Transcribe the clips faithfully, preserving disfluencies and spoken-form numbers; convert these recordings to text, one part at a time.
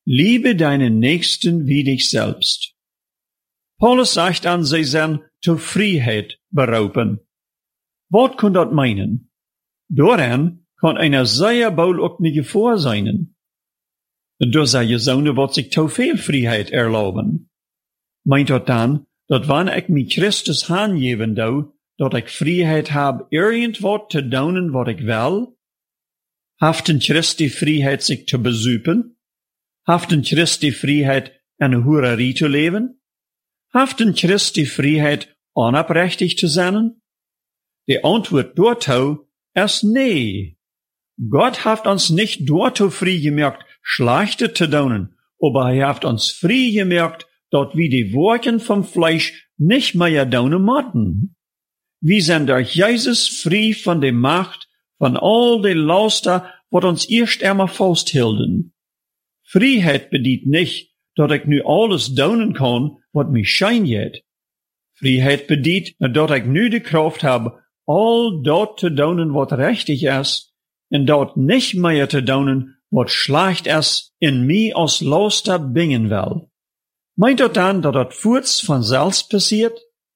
liebe deinen Nächsten wie dich selbst. Paulus sagt an, sie sind zur Freiheit berufen. Was kann das meinen? Daran kann einer sehr wohl auch nicht vor sein. Da sei je Sonne, wat sich zu viel Freiheit erlauben. Meint das dann, dass wenn ich mich Christus hingeben do, dass ich Freiheit habe, irgendwas zu tun, was ich will? Haften Christi Freiheit, sich zu besuchen? Haften Christi Freiheit, eine Hurerie zu leben? Haften Christi Freiheit, unabrechtig zu sein? Die Antwort dazu ist nee. Gott hat uns nicht dazu frei gemacht, Schlechte zu tun, aber er hat uns frei gemacht, dass wir die Worte vom Fleisch nicht mehr tun müssen. Wir sind durch Jesus frei von der Macht, von all den Laster, was uns erst einmal festhielten. Freiheit bedeutet nicht, dass ich nu alles tun kann, was mich scheint. Freiheit bedeutet, dass ich nu die Kraft habe, all dort zu tun, was richtig ist, und dort nicht mehr zu tun, was schlecht ist, in mir aus Laster bringen will. Meint das dann, dass das furz von selbst passiert?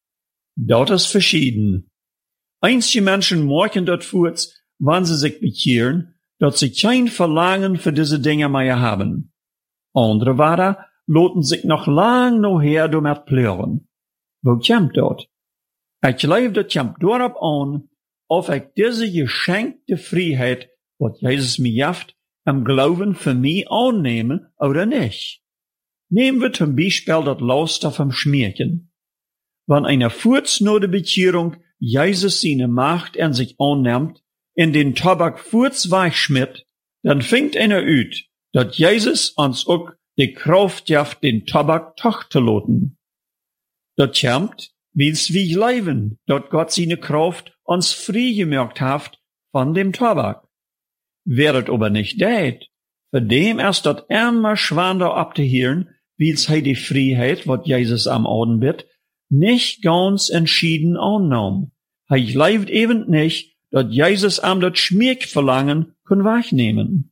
Das ist verschieden. Einige Menschen merken das furz, wenn sie sich bekehren, dass sie kein Verlangen für diese Dinge mehr haben. Andere Ware loten sich noch lang nachher damit plören. Wo kommt das? Ich glaube, das kommt darauf an, ob ich diese geschenkte Freiheit, was Jesus mir gibt, am Glauben für mich annehme oder nicht. Nehmen wir zum Beispiel das Laster vom Schmierchen. Wenn einer kurz nach der Bekehrung Jesus seine Macht an sich annimmt, in den Tabak kurz weichschmiert, dann fängt einer ut, dass Jesus uns auch die Kraft gibt, den Tabak toch zu loten. Das kommt, wie's wie leben, dass Gott seine Kraft uns frei gemacht hat von dem Tabak. Wer das aber nicht tät, für dem ist das immer schwander abzuhören, wie's he die Freiheit, wat Jesus am Orden wird, nicht ganz entschieden annahm. He glaubt eben nicht, dass Jesus am das Schmiegverlangen kann wegnehmen.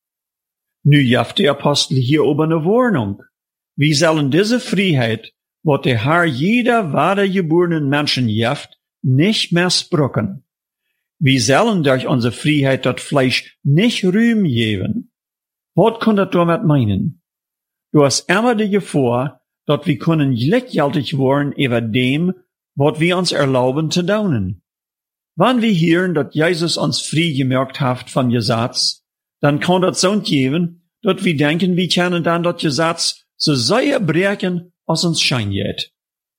Nu jaft der Apostel hier oben eine Warnung. Wie sollen diese Freiheit, wat der Herr jeder wahrgeborenen Menschen jaft, nicht missbrauchen? Wir sollen durch unsere Freiheit das Fleisch nicht Ruhm geben. Was kann das damit meinen? Du hast immer die Gefahr, dass wir können gleichgültig werden über dem, was wir uns erlauben zu tun. Wenn wir hören, dass Jesus uns frei gemacht hat vom Gesetz, dann kann das so geben, dass wir denken, wir können dann das Gesetz so sehr brechen, als uns scheint.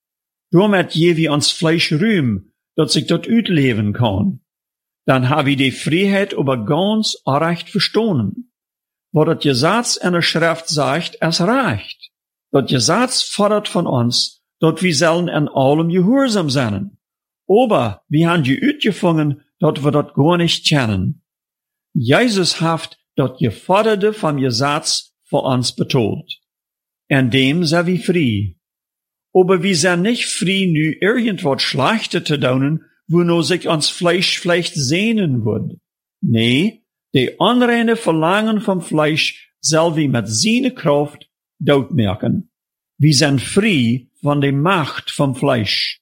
Damit je wir uns Fleisch Ruhm, dass sich das ausleben kann. Dann haben wir die Freiheit aber ganz recht verstanden. Wo das Gesetz in der Schrift sagt, es reicht. Das Gesetz fordert von uns, dass wir sollen in allem gehorsam sein. Aber wir haben die ausgefangen, dass wir das gar nicht kennen. Jesus hat das Geforderte vom Gesetz für uns betont. In dem sind wir frei. Aber wir sind nicht frei, nu irgendwas Schlechtes zu tun, wo nur sich uns Fleisch vielleicht sehnen wird. Nee, die unreine Verlangen vom Fleisch soll wir mit seiner Kraft dort merken. Wir sind frei von der Macht vom Fleisch.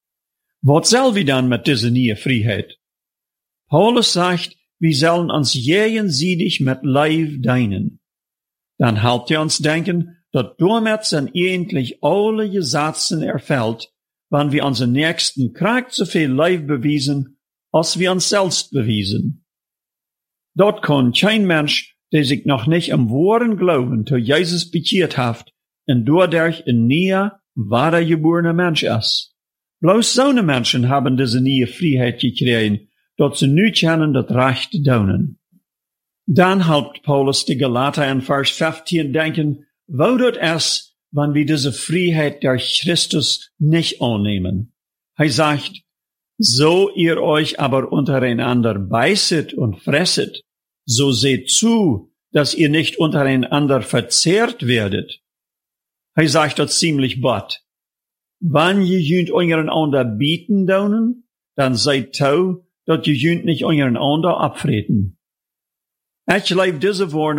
Was soll wir dann mit dieser neuen Freiheit? Paulus sagt, wir sollen uns jenseitig mit Leib dienen. Dann halt ihr uns denken, dass damit sind eigentlich alle Gesetze erfüllt, wenn wir unseren Nächsten kriegt so viel Leib bewiesen, als wir uns selbst bewiesen. Dort kann kein Mensch, der sich noch nicht im wahren Glauben zu Jesus bekehrt hat, und dadurch ein neuer, wahrer geborener Mensch ist. Bloß so eine Menschen haben diese neue Freiheit gekriegt, dass sie nu kennen das Recht tun. Dann helpt Paulus die Galater in Vers fünfzehn denken, wo das ist, wenn wir diese Freiheit durch Christus nicht annehmen. Er sagt, so ihr euch aber untereinander beißet und fresset, so seht zu, dass ihr nicht untereinander verzehrt werdet. Er sagt das ziemlich bad. Wenn ihr jünt eureinander bieten daunen, dann seid tau, dass ihr jünt nicht eureinander abfreten. Ich glaube, diese Warnung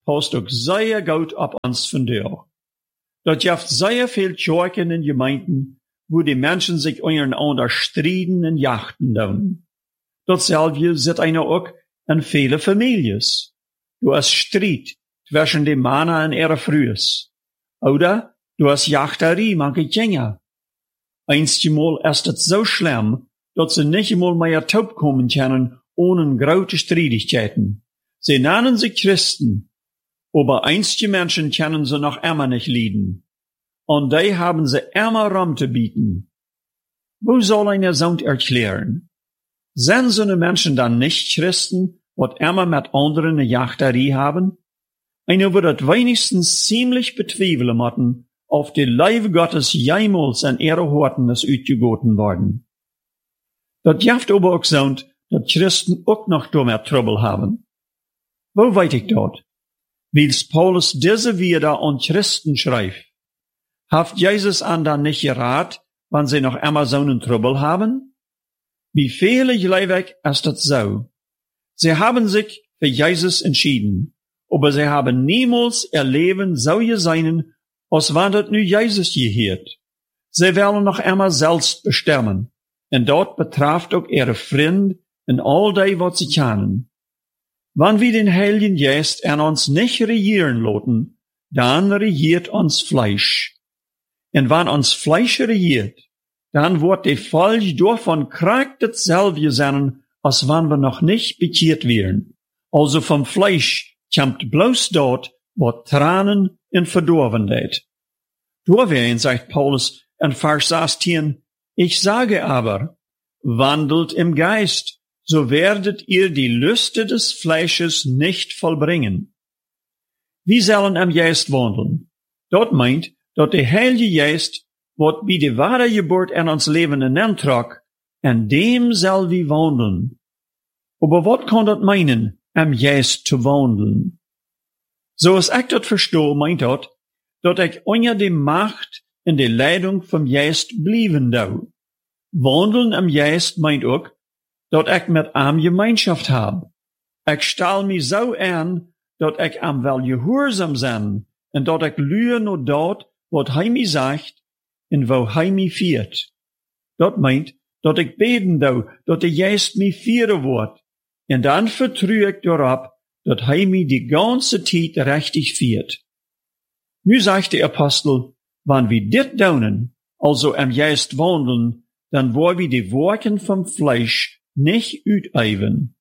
passt auch sehr gut auf uns vandaag. Dat jaft sehr viel Kirchen in Gemeinden, wo die Menschen sich untereinander streiten und jachten doen. Datzelfde zit einer auch in viele Families. Du hast Streit zwischen den Männern und ihrer Frühes. Oder du hast Jachterie manche Kinder. Einstmal ist es so schlimm, dass sie nicht einmal mehr taub kommen können, ohne große Streitigkeiten. Sie nennen sich Christen, aber einige Menschen können sie noch immer nicht leiden. Und die haben sie immer Raum zu bieten. Wo soll einer so erklären? Sind so eine Menschen dann nicht Christen, was immer mit anderen eine Jachterie haben? Einer wird wenigstens ziemlich bezweifeln müssen, auf die Leibe Gottes jemals an ihre Horten ist uitgegoten worden. Dat jaft aber auch so, dass Christen auch noch damit Trouble haben. Wo weiß ich dort? Wils Paulus diese wieder an Christen schreibt. Haft Jesus an dann nicht gerat, wann sie noch immer so einen Trouble haben? Wie viele Leibweg ist das so? Sie haben sich für Jesus entschieden, aber sie haben niemals ihr Leben so gesehen, als wann das nu Jesus gehört. Sie wollen noch immer selbst bestimmen, und dort betrifft auch ihre Freunde und all die, was sie kennen. Wann wir den Heiligen Geist an uns nicht regieren lassen, dann regiert uns Fleisch. Und wenn uns Fleisch regiert, dann wird die Folge davon krank dasselbe sein, als wenn wir noch nicht bekehrt wären. Also vom Fleisch kommt bloß dort, wo Tränen und Verdorbenheit. Deswegen sagt Paulus in Vers sechzehn, ich sage aber, wandelt im Geist, so werdet ihr die Lüste des Fleisches nicht vollbringen. Wir sollen am Geist wandeln. Dort meint, dat de Heilige Geist, wat bij de ware Geburt in ons leven introk, en dem zal wie wandelen. Aber wat kan dat meinen, am Geist zu wandeln? Zoals ik dat verstehe, meint dat, dat ik onder de Macht en de Leidung vom Geist blijven dou. Wandeln am Geist meint ook, dat ik met am Gemeinschaft heb. Ik stel me zo aan, dat ik am wel gehoorzaam zijn, en dat ik luur no dat, wat hij mij zegt, en wo hij mij viert. Dat meint, dat ik beden dou, dat de Geist mij vieren wordt, en dan vertrouw ik daarop, dat hij mij die ganze tijd rechtig viert. Nu zegt de Apostel, wann wir dit doen, also am Geist wandeln, dann wollen wir die Worten vom Fleisch nicht uiteiven.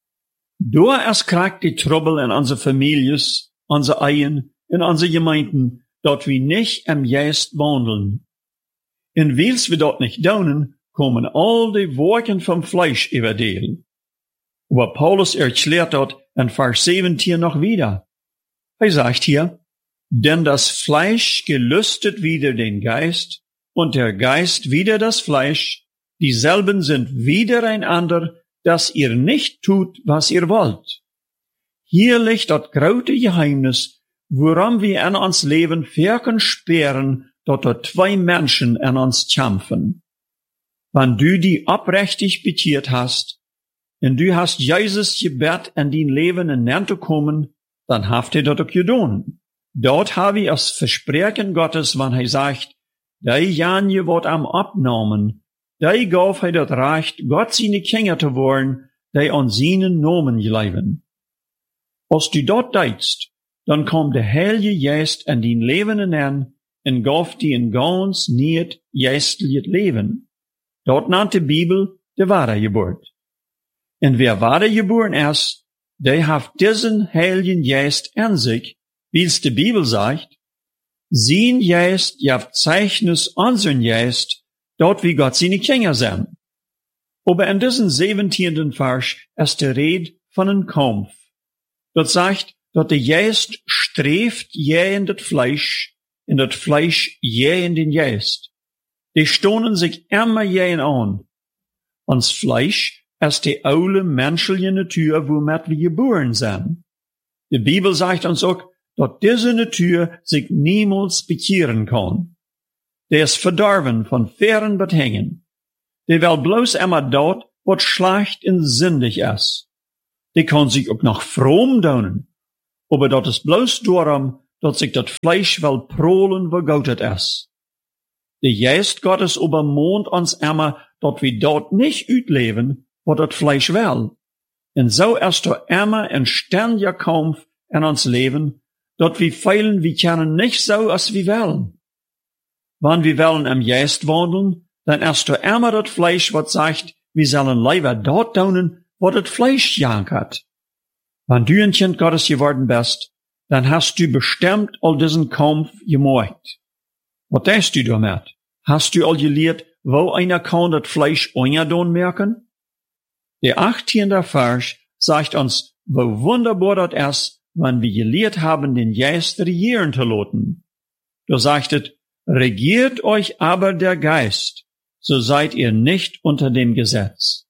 Door es kriegt die Trouble in unsere Families, unsere Ehen, in unsere Gemeinden, dort wir nicht am Geist wandeln. Und weils wir dort nicht doen, kommen all die Worten vom Fleisch überdelen. Aber Paulus erklärt dort in Vers siebzehn noch wieder. Er sagt hier, denn das Fleisch gelüstet wider den Geist und der Geist wider das Fleisch, dieselben sind widereinander, dass ihr nicht tut, was ihr wollt. Hier liegt das große Geheimnis, woran wir in uns Leben verken sperren, dort dort zwei Menschen in uns kämpfen. Wenn du die oprechtig bekehrt hast, und du hast Jesus gebet in dein Leben in Nente kommen, dann haft ihr dort auch getan. Dort habe ich das Versprechen Gottes, wenn er sagt, die Janje wird am abnehmen, die gab er das Recht, Gott seine Kinder zu werden, die an seinen Namen leben. Als du dort deitst, dann kommt der Heilige Geist in dein Leben hinein und gab dir ein ganz nicht geistliches Leben. Dort nannte die Bibel die wahre Geburt. Und wer wahre geboren ist, der hat diesen Heiligen Geist in sich, wie es die Bibel sagt, sein Geist jaft Zeichnis unseren Geist, dort wie Gott seine Kinder sind. Aber in diesem siebzehnten Vers ist die Rede von einem Kampf. Dort sagt, dass der Geist strebt je in das Fleisch, und das Fleisch je in den Geist. Die stoßen sich immer je an. Und das Fleisch ist die alte menschliche Natur, womit wir geboren sind. Die Bibel sagt uns auch, dass diese Natur sich niemals bekehren kann. Der ist verdorben von fairen Bedingungen. Der will bloß immer dort, was schlecht und sündig ist. Die kann sich auch noch fromm tun. aber dat is bloos daarom, dat sich dat Fleisch wel prolen, wo Gott het is. De Geist Gottes übermond ons immer, dat wir dort nicht uitleven, wat dat Fleisch will. En so ist er immer ein ständiger Kampf in ons Leben, dat wir feilen, wir können nicht so, als wir wollen. Wenn wir wollen im Geist wandeln, dann ist er immer dat Fleisch, wat sagt, wir sollen lieber dort tun, wo das Fleisch jankert. Wenn du ein Kind Gottes geworden bist, dann hast du bestimmt all diesen Kampf gemacht. Was denkst du damit? Hast du all gelehrt, wo einer kann das Fleisch ungedon merken? Der achtzehnte Vers sagt uns, wo wunderbar das ist, wenn wir gelehrt haben, den Geist regieren zu lassen. Da sagt es, regiert euch aber der Geist, so seid ihr nicht unter dem Gesetz.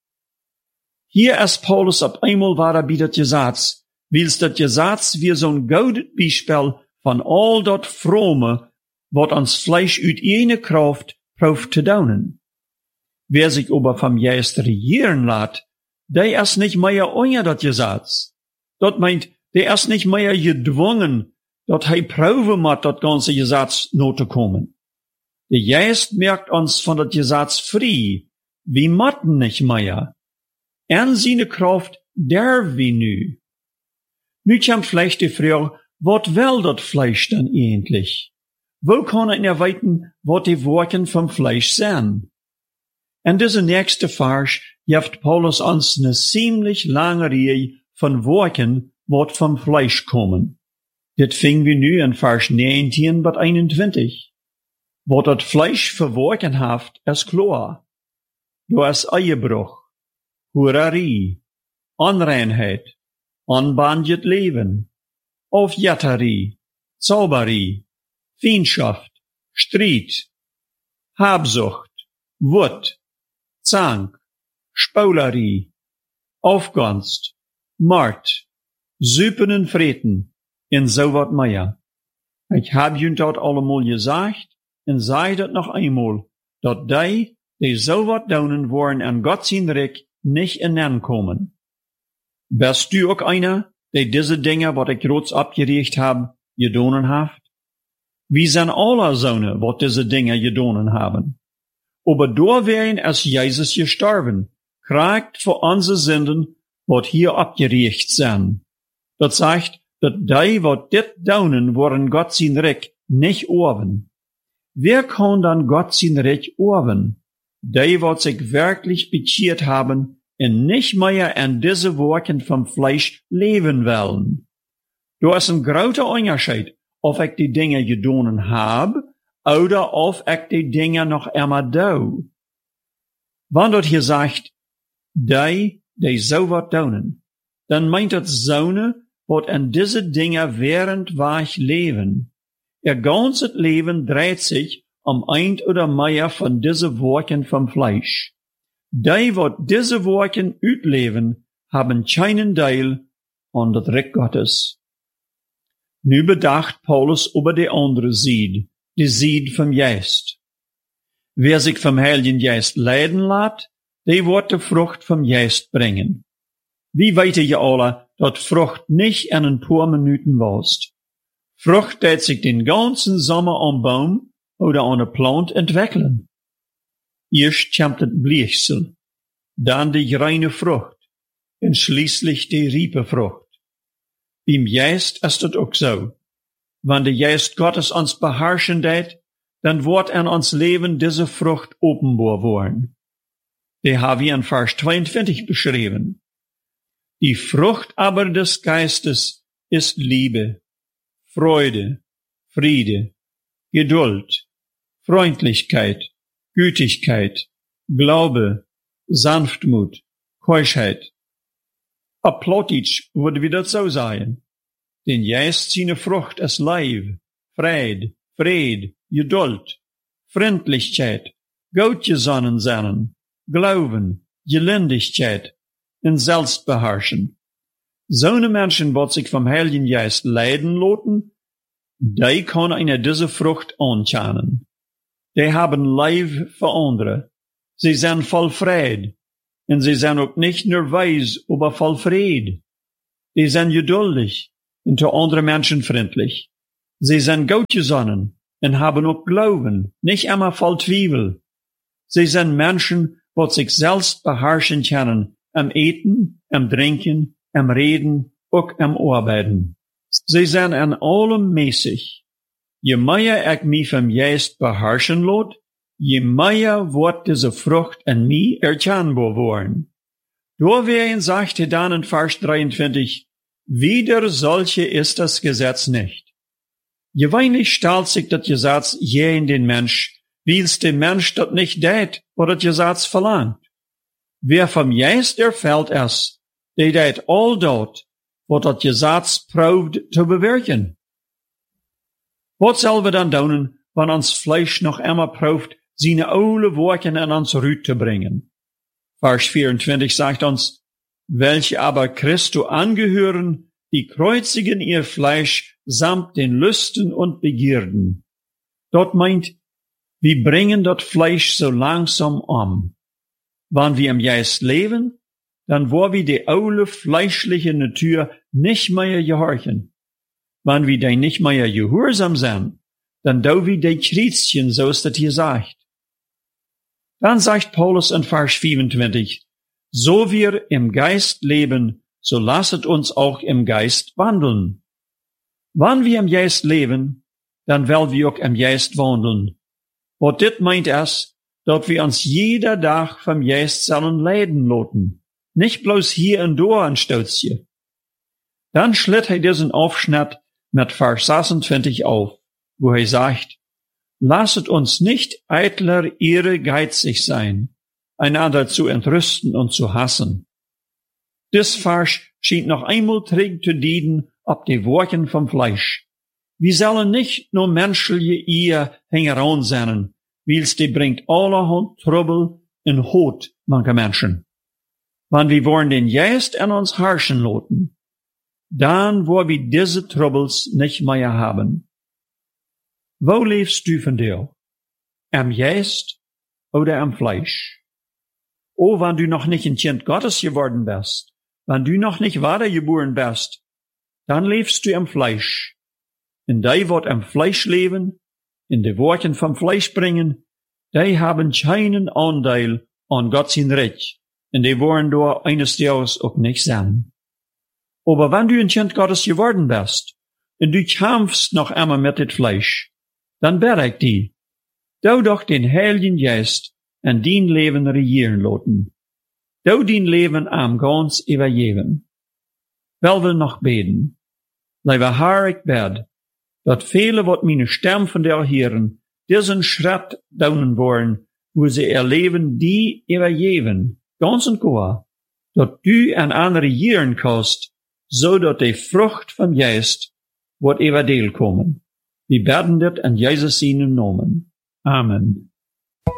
Hier ist Paulus ab einmal war bei das Gesetz, weil das Gesetz wie so ein gutes Beispiel von all dat Frome, wat ans Fleisch uit jene Kraft prooft zu daunen. Wer sich aber vom Geist regieren lässt, der ist nicht mehr unter dat Gesetz. Dat meint, der ist nicht mehr gedwungen, dat hij proven moet dat ganze Gesetz not te komen. Der Geist merkt uns von dat Gesetz frei, wir matten nicht mehr. En seine Kraft der wie nu. Nu kommt vielleicht die Frage, wat will dat Fleisch denn eigentlich? Wo kann ich erweiten, wat die Worten vom Fleisch sind? En diese nächste Vers gibt Paulus uns eine ziemlich lange Reihe von Worten, wat vom Fleisch kommen. Dit fing wir nu in Vers neunzehn bis einundzwanzig. Wat dat Fleisch für Worten haft, ist klar. Du hast Ehebruch, Hurerie, Onreinheid, onbandjet Leben, Aufjetterie, Zauberie, Feindschaft, Streit, Habsucht, Wut, Zank, Spaulerie, Aufgunst, Mord, Süpen en Vreten, en so wat mehr. Ich hab jün dat allemal gesagt, en sei dat noch einmal, dat die, die so wat daunen worden an Gott sein Reich, nicht in kommen. Bist du auch einer, der diese Dinge, wat ich rots abgericht hab, gedonen haft? Wir sind alle Söhne, wat diese Dinge gedonen haben. Aber doorwegen ist Jesus gestorben, kriegt für unsere Sünden, wat hier abgericht sind. Das sagt, dat die, wat dit daunen, worden Gott sein Reich nicht orben. Wer kann dann Gott sein Reich orben? Die, wat sich wirklich bekehrt haben und nicht mehr an diese Worten vom Fleisch leben wollen. Da ist ein großer Unterschied, ob ich die Dinge gedonen hab, oder ob ich die Dinge noch immer do. Wenn dort hier sagt, die, die so wat donen, dann meint das Söhne, wat an diese Dinge während weich leben. Ihr ganzes Leben dreht sich um ein oder mehr von diese Worten vom Fleisch. Die, wat diese Worten uitleven, haben keinen Teil an das Reich Gottes. Nu bedacht Paulus über die andere Seed, die Seed vom Geist. Wer sich vom Heiligen Geist leiden lässt, der wird die Frucht vom Geist bringen. Wie weit ihr alle, dat Frucht nicht in ein paar Minuten wächst. Frucht tät sich den ganzen Sommer am Baum oder an eine Plant entwickeln. Erst kommt das Bliechsel, dann die reine Frucht und schließlich die Riepefrucht. Beim Geist ist das auch so. Wenn der Geist Gottes uns beherrschen tät, dann wird an uns Leben diese Frucht offenbar worden. Die haben wir in Vers zweiundzwanzig beschrieben. Die Frucht aber des Geistes ist Liebe, Freude, Friede, Geduld, Freundlichkeit, Gütigkeit, Glaube, Sanftmut, Keuschheit. Auf Plattdeutsch würde wir das so sagen. Den Geist seine Frucht ist Leib, Fried, Fried, Geduld, Freundlichkeit, Goutgesonnen sein, Glauben, Gelindigkeit und Selbstbeherrschen. So eine Menschen, die sich vom Heiligen Geist leiden lassen, die kann eine diese Frucht ankennen. Die haben Leib für andere. Sie sind voll Fried. Und sie sind auch nicht nur weise, aber voll Fried. Die sind geduldig. und zu anderen Menschen freundlich. Sie sind goedgesonnen und haben auch Glauben, nicht immer voll Zweifel. Sie sind Menschen, die sich selbst beherrschen können, am Eten, am Trinken, am Reden, auch am Arbeiten. Sie sind an allem mäßig. Je mehr ich mich vom Geist beherrschen lot, je mehr wird diese Frucht an mir erkennbar worden. Deswegen sagte dann in Vers dreiundzwanzig, wieder solche ist das Gesetz nicht. Gewöhnlich stellt sich das Gesetz je in den Mensch, weil es der Mensch das nicht tät, was das Gesetz verlangt. Wer vom Geist erfällt es, der tät all dort, was das Gesetz probt zu bewirken. Was sollen wir dann tun, wenn uns Fleisch noch immer probt, seine alle Worten an uns Rüt zu bringen? Vers vierundzwanzig sagt uns, welche aber Christo angehören, die kreuzigen ihr Fleisch samt den Lüsten und Begierden. Dort meint, wir bringen dort Fleisch so langsam um. Wenn wir im Geist leben, dann wo wir die aule fleischliche Natur nicht mehr gehorchen. Wenn wir denn nicht mehr gehorsam sind, dann do wir die Kreuzchen, so ist das hier sagt. Dann sagt Paulus in Vers fünfundzwanzig, so wir im Geist leben, so lasset uns auch im Geist wandeln. Wenn wir im Geist leben, dann wollen wir auch im Geist wandeln. Und dit meint es, dass wir uns jeder Tag vom Geist sollen leiden lassen. Nicht bloß hier und da ein Stützchen. Dann schlitt er diesen Aufschnitt mit Vers sechsundzwanzig auf, wo er sagt, lasset uns nicht eitler ehrgeizig sein, einander zu entrüsten und zu hassen. Dies Vers scheint noch einmal trägt zu dienen ab die Worten vom Fleisch. Wir sollen nicht nur menschliche Ehe hängeran sein, weil's die bringt allerhand Trouble in Hot mancher Menschen. Wenn wir wollen den Geist an uns herrschen lassen, dann wo wir diese Troubles nicht mehr haben. Wo lebst du von dir? Am Geist oder am Fleisch? Oh, wenn du noch nicht ein Kind Gottes geworden bist, wenn du noch nicht wiedergeboren bist, dann lebst du am Fleisch. In die wird am Fleisch leben, in die Worten vom Fleisch bringen, die haben keinen Anteil an Gott sein Recht, und die wollen da eines Tages auch nicht sein. Aber wenn du ein Kind Gottes geworden bist, und du kämpfst noch einmal mit dem Fleisch, dann bitte ich dich, du doch den Heiligen Geist an dein Leben regieren lassen. Du dein Leben am ganz übergeben. Wel will noch beten. Lieber Herr, ich bete, dat viele, wat meine Stimme von dir hören, diesen Schritt daunen wollen, wo sie ihr Leben die übergeben, ganz und gar, dat du an andere regieren kannst, so dat die Frucht vom Geist wird über dir kommen. Wir beten dit an Jesus seinen Namen. Amen.